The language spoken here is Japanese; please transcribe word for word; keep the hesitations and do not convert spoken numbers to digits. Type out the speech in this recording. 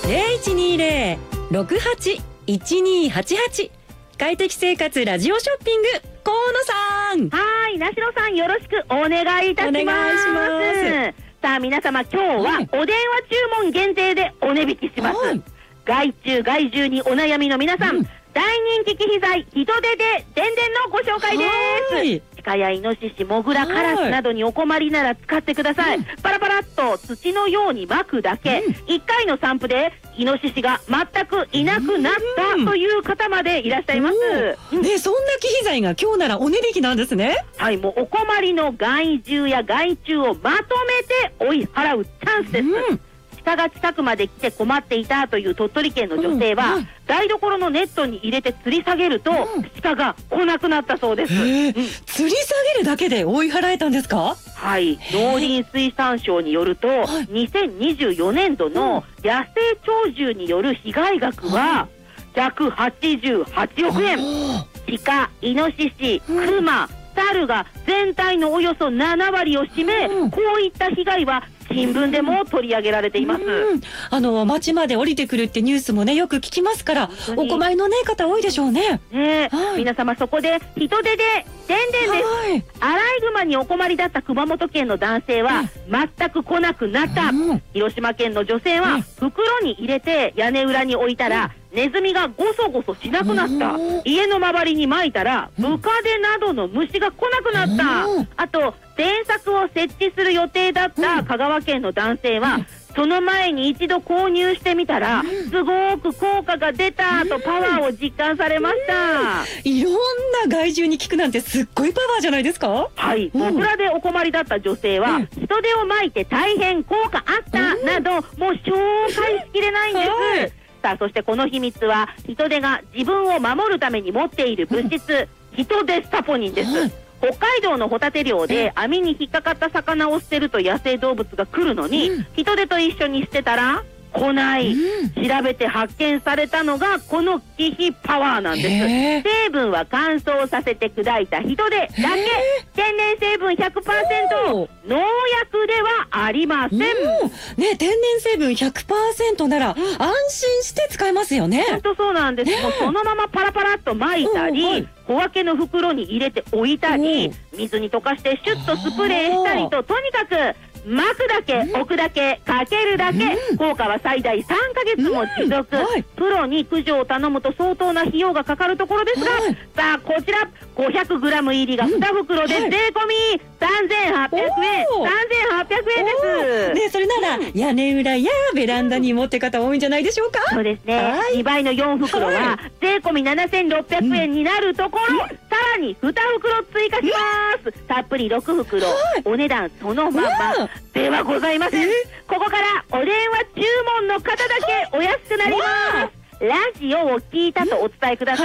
ゼロいちにゼロ ろくはち いちにはちはち。快適生活ラジオショッピング、河野さん。 はい、梨野さん、よろしくお願いいたします。 お願いします。 さあ皆様、今日はお電話注文限定でお値引きします。はい、害虫害獣にお悩みの皆さん、うん、大人気機器材ヒトデで電電のご紹介です。鹿やイノシシ、モグラ、カラスなどにお困りなら使ってください。うん、パラパラっと土のように巻くだけ、うん、いっかいの散布でイノシシが全くいなくなったという方までいらっしゃいます。 うん、ね、そんな機器材が今日ならお値引きなんですね。 はい、もうお困りの害獣や害虫をまとめて追い払うチャンスです。うん、鹿が近くまで来て困っていたという鳥取県の女性は、うん、台所のネットに入れて吊り下げると、うん、鹿が来なくなったそうです。うん、 吊り下げるだけで追い払えたんですか？ はい、農林水産省によると、はい、にせんにじゅうよねんどの野生鳥獣による被害額はひゃくはちじゅうはちおくえん。鹿、イノシシ、クマ、猿が全体のおよそななわりを占め、うん、こういった被害は新聞でも取り上げられています。 うん、あの町まで降りてくるってニュースもね、よく聞きますから、お困りのね方多いでしょうね。 ね、はい、皆様、そこで人手で電電です。はい、アライグマにお困りだった熊本県の男性は全く来なくなった。うん、広島県の女性は袋に入れて屋根裏に置いたら、うん、ネズミがゴソゴソしなくなった。家の周りに撒いたらムカデなどの虫が来なくなった。あと電柵を設置する予定だった香川県の男性は、その前に一度購入してみたら、すごく効果が出たとパワーを実感されました。 いろんな害獣に効くなんてすっごいパワーじゃないですか？ はい、モグラでお困りだった女性は、うん、人手をまいて大変効果あったなど、もう紹介しきれないんです。はい、さあ、そしてこの秘密は人手が自分を守るために持っている物質、ヒトデスタポニンです。はい、北海道のホタテ漁で網に引っかかった魚を捨てると野生動物が来るのに、うん、ヒトデと一緒に捨てたら来ない、うん、調べて発見されたのがこの機器パワーなんです。成分は乾燥させて砕いたヒトデだけ、天然成分 ひゃくパーセント、農薬ではありません。ね、 天然成分 ひゃくパーセント なら安心して使えますよね。 本当そうなんです。もうそのままパラパラっと撒いたり、はい、小分けの袋に入れて置いたり、水に溶かしてシュッとスプレーしたりと、とにかく巻くだけ、置くだけ、かけるだけ、うん、効果は最大さんかげつも持続。うん、はい、プロに駆除を頼むと相当な費用がかかるところですが、はい、さあこちら ごひゃくグラム 入りがに袋で税込みさんぜんはっぴゃくえん、さんぜんはっぴゃくえんです。 ね、それなら屋根裏やベランダに持って方多いんじゃないでしょうか。 そうですね。はい、にばいのよん袋は税込みななせんろっぴゃくえんになるところ、うん、さらにに袋追加します。たっぷりろく袋、はい、お値段そのままではございません。ここからお電話注文の方だけお安くなります。ラジオを聞いたとお伝えください。